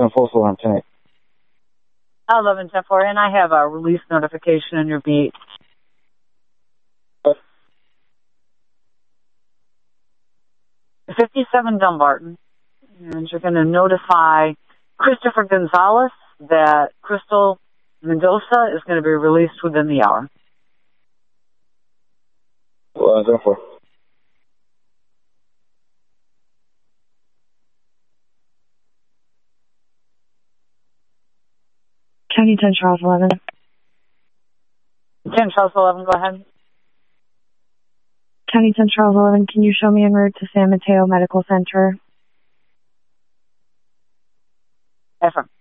a false alarm tonight. 11-10-4, and I have a release notification in your beat. 57 Dumbarton, and you're going to notify Christopher Gonzalez that Crystal Mendoza is going to be released within the hour. 11-4. County 10 Charles 11. 10 Charles 11, go ahead. County 10 Charles 11, can you show me en route to San Mateo Medical Center? Affirm.